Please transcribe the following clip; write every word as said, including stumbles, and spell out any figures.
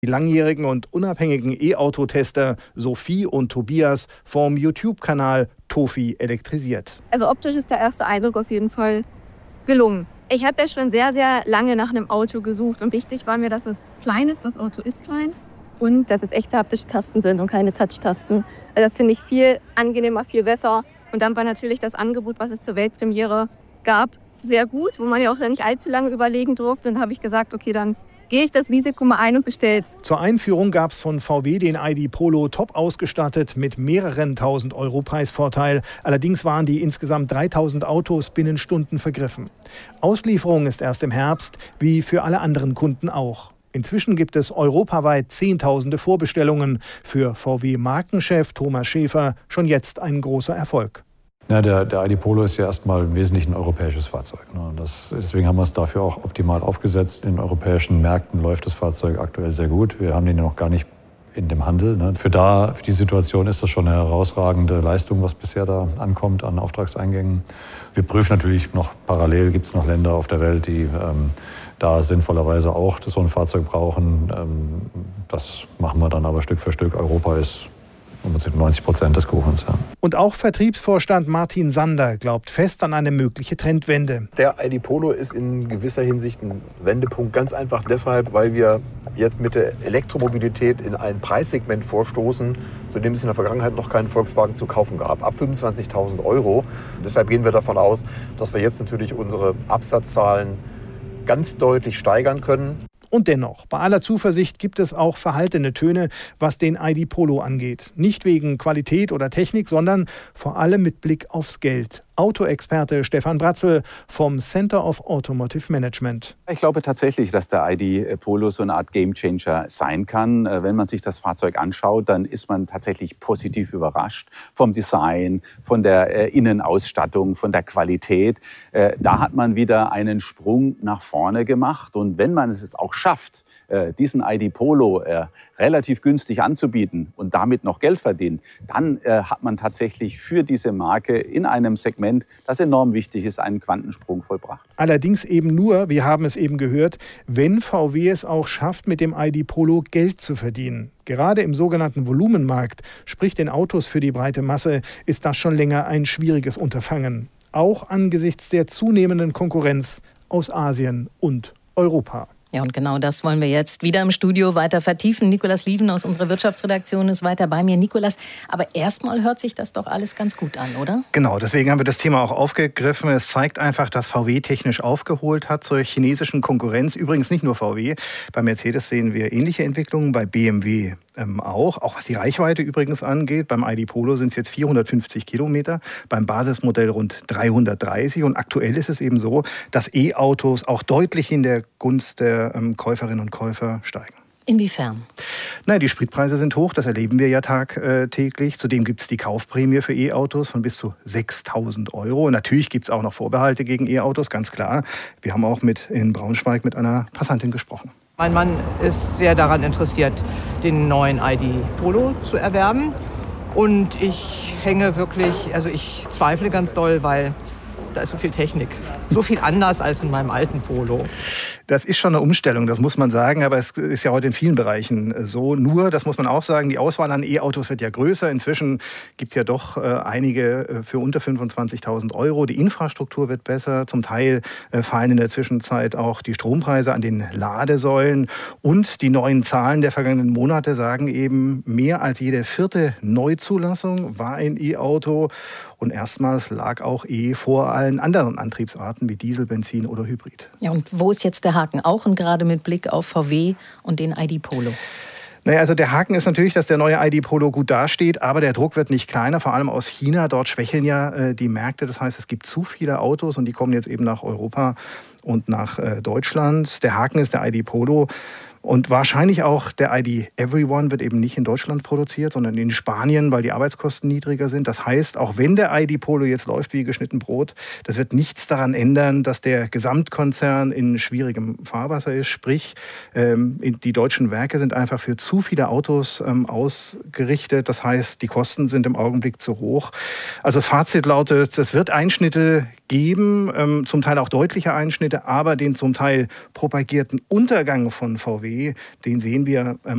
Die langjährigen und unabhängigen E-Auto-Tester Sophie und Tobias vom YouTube-Kanal Tofi elektrisiert. Also optisch ist der erste Eindruck auf jeden Fall gelungen. Ich habe ja schon sehr, sehr lange nach einem Auto gesucht und wichtig war mir, dass es klein ist. Das Auto ist klein und dass es echte haptische Tasten sind und keine Touch-Tasten. Also das finde ich viel angenehmer, viel besser. Und dann war natürlich das Angebot, was es zur Weltpremiere gab, sehr gut, wo man ja auch nicht allzu lange überlegen durfte. Und dann habe ich gesagt, okay, dann gehe ich das Risiko mal ein und bestell's. Zur Einführung gab es von V W den I D Polo top ausgestattet mit mehreren tausend Euro Preisvorteil. Allerdings waren die insgesamt dreitausend Autos binnen Stunden vergriffen. Auslieferung ist erst im Herbst, wie für alle anderen Kunden auch. Inzwischen gibt es europaweit Zehntausende Vorbestellungen. Für V W-Markenchef Thomas Schäfer schon jetzt ein großer Erfolg. Ja, der, der I D Polo ist ja erstmal im Wesentlichen ein europäisches Fahrzeug. Ne? Das, deswegen haben wir es dafür auch optimal aufgesetzt. In europäischen Märkten läuft das Fahrzeug aktuell sehr gut. Wir haben den ja noch gar nicht in dem Handel. Ne? Für, da, für die Situation ist das schon eine herausragende Leistung, was bisher da ankommt an Auftragseingängen. Wir prüfen natürlich noch parallel, gibt es noch Länder auf der Welt, die ähm, da sinnvollerweise auch so ein Fahrzeug brauchen. Ähm, das machen wir dann aber Stück für Stück. Europa ist neunzig Prozent des Kuchens. Ja. Und auch Vertriebsvorstand Martin Sander glaubt fest an eine mögliche Trendwende. Der I D Polo ist in gewisser Hinsicht ein Wendepunkt. Ganz einfach deshalb, weil wir jetzt mit der Elektromobilität in ein Preissegment vorstoßen, zu dem es in der Vergangenheit noch keinen Volkswagen zu kaufen gab. Ab fünfundzwanzigtausend Euro. Und deshalb gehen wir davon aus, dass wir jetzt natürlich unsere Absatzzahlen ganz deutlich steigern können. Und dennoch, bei aller Zuversicht gibt es auch verhaltene Töne, was den I D Polo angeht. Nicht wegen Qualität oder Technik, sondern vor allem mit Blick aufs Geld. Autoexperte Stefan Bratzel vom Center of Automotive Management. Ich glaube tatsächlich, dass der I D Polo so eine Art Gamechanger sein kann. Wenn man sich das Fahrzeug anschaut, dann ist man tatsächlich positiv überrascht vom Design, von der Innenausstattung, von der Qualität. Da hat man wieder einen Sprung nach vorne gemacht. Und wenn man es auch schafft, diesen I D Polo äh, relativ günstig anzubieten und damit noch Geld verdienen, dann äh, hat man tatsächlich für diese Marke in einem Segment, das enorm wichtig ist, einen Quantensprung vollbracht. Allerdings eben nur, wir haben es eben gehört, wenn V W es auch schafft, mit dem I D Polo Geld zu verdienen. Gerade im sogenannten Volumenmarkt, sprich den Autos für die breite Masse, ist das schon länger ein schwieriges Unterfangen. Auch angesichts der zunehmenden Konkurrenz aus Asien und Europa. Ja, und genau das wollen wir jetzt wieder im Studio weiter vertiefen. Nikolas Lieven aus unserer Wirtschaftsredaktion ist weiter bei mir. Nikolas, aber erstmal hört sich das doch alles ganz gut an, oder? Genau, deswegen haben wir das Thema auch aufgegriffen. Es zeigt einfach, dass V W technisch aufgeholt hat zur chinesischen Konkurrenz. Übrigens nicht nur V W. Bei Mercedes sehen wir ähnliche Entwicklungen, bei B M W ähm, auch. Auch was die Reichweite übrigens angeht. Beim I D Polo sind es jetzt vierhundertfünfzig Kilometer, beim Basismodell rund dreihundertdreißig. Und aktuell ist es eben so, dass E-Autos auch deutlich in der Gunst der ähm, Käuferinnen und Käufer steigen. Inwiefern? Na, die Spritpreise sind hoch, das erleben wir ja tagtäglich. Zudem gibt es die Kaufprämie für E-Autos von bis zu sechstausend Euro. Und natürlich gibt es auch noch Vorbehalte gegen E-Autos, ganz klar. Wir haben auch mit in Braunschweig mit einer Passantin gesprochen. Mein Mann ist sehr daran interessiert, den neuen I D Polo zu erwerben. Und ich hänge wirklich, also ich zweifle ganz doll, weil da ist so viel Technik. So viel anders als in meinem alten Polo. Das ist schon eine Umstellung, das muss man sagen, aber es ist ja heute in vielen Bereichen so. Nur, das muss man auch sagen, die Auswahl an E-Autos wird ja größer. Inzwischen gibt es ja doch äh, einige für unter fünfundzwanzigtausend Euro. Die Infrastruktur wird besser. Zum Teil äh, fallen in der Zwischenzeit auch die Strompreise an den Ladesäulen. Und die neuen Zahlen der vergangenen Monate sagen eben, mehr als jede vierte Neuzulassung war ein E-Auto. Und erstmals lag auch E vor allen anderen Antriebsarten wie Diesel, Benzin oder Hybrid. Ja, und wo ist jetzt der Haken? Auch und gerade mit Blick auf V W und den I D Polo. Naja, also der Haken ist natürlich, dass der neue I D Polo gut dasteht, aber der Druck wird nicht kleiner, vor allem aus China. Dort schwächeln ja äh, die Märkte. Das heißt, es gibt zu viele Autos und die kommen jetzt eben nach Europa und nach äh, Deutschland. Der Haken ist der I D Polo. Und wahrscheinlich auch der I D Everyone wird eben nicht in Deutschland produziert, sondern in Spanien, weil die Arbeitskosten niedriger sind. Das heißt, auch wenn der I D Polo jetzt läuft wie geschnitten Brot, das wird nichts daran ändern, dass der Gesamtkonzern in schwierigem Fahrwasser ist. Sprich, ähm, die deutschen Werke sind einfach für zu viele Autos ähm, ausgerichtet. Das heißt, die Kosten sind im Augenblick zu hoch. Also das Fazit lautet, es wird Einschnitte geben, ähm, zum Teil auch deutliche Einschnitte, aber den zum Teil propagierten Untergang von V W W, den sehen wir